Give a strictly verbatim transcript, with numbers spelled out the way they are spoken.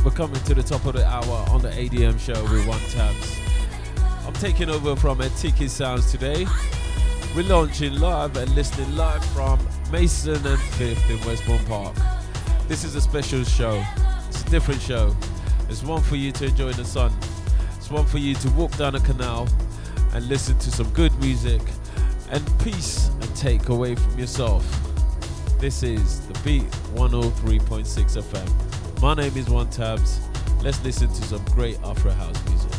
Coming to the top of the hour on the A D M show with One Tabs. I'm taking over from Tiki Sounds today. We're launching live and listening live from Mason and Fifth in Westbourne Park. This is a special show. It's a different show. It's one for you to enjoy the sun. It's one for you to walk down a canal and listen to some good music and peace and take away from yourself. This is the Beat one oh three point six F M. My name is One Tabs. Let's listen to some great Afro House music.